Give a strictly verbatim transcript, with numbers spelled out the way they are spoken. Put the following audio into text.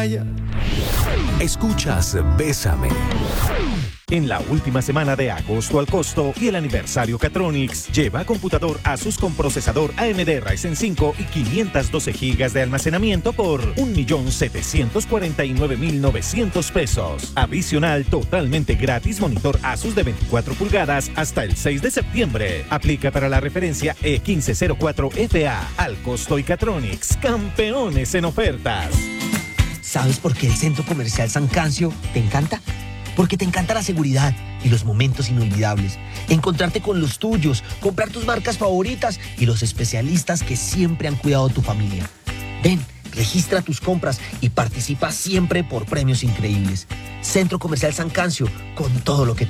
playa. Escuchas Bésame. En la última semana de agosto al costo y el aniversario Catronics, lleva computador Asus con procesador A M D Ryzen cinco y quinientos doce gigas de almacenamiento por un millón setecientos cuarenta y nueve mil novecientos pesos. Adicional, totalmente gratis monitor Asus de veinticuatro pulgadas hasta el seis de septiembre. Aplica para la referencia E quince cero cuatro F A. Al costo y Catronics, campeones en ofertas. ¿Sabes por qué el Centro Comercial San Cancio te encanta? Porque te encanta la seguridad y los momentos inolvidables. Encontrarte con los tuyos, comprar tus marcas favoritas y los especialistas que siempre han cuidado tu familia. Ven, registra tus compras y participa siempre por premios increíbles. Centro Comercial San Cancio, con todo lo que